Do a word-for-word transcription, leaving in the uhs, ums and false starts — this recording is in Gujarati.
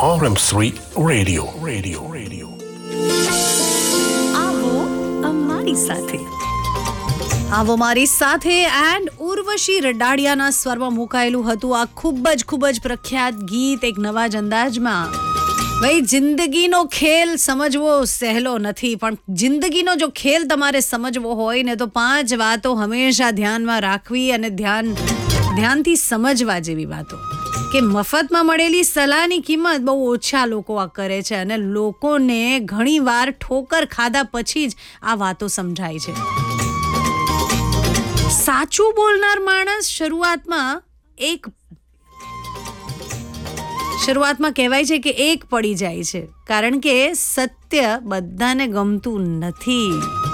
R M three radio radio radio આવો અમારી સાથે આવો મારી સાથે એન્ડ ઉર્વશી રડાડિયાના સ્વરમાં મુકાયેલું હતું આ ખૂબ જ ખૂબ જ પ્રખ્યાત ગીત એક નવા જ અંદાજમાં. ભાઈ, જિંદગીનો ખેલ સમજવો સહેલો નથી, પણ જિંદગીનો જો ખેલ તમારે સમજવો હોય ને તો પાંચ વાતો હંમેશા ધ્યાનમાં રાખવી અને ધ્યાન ધ્યાનથી સમજવા જેવી વાતો. કે મફતમાં મળેલી સલાહની કિંમત બહુ ઓછા લોકો આ કરે છે અને લોકોને ઘણીવાર ઠોકર ખાધા પછી જ આ વાતો સમજાય છે. સાચું બોલનાર માણસ શરૂઆતમાં એક શરૂઆતમાં કહેવાય છે કે એક પડી જાય છે, કારણ કે સત્ય બધાને ગમતું નથી.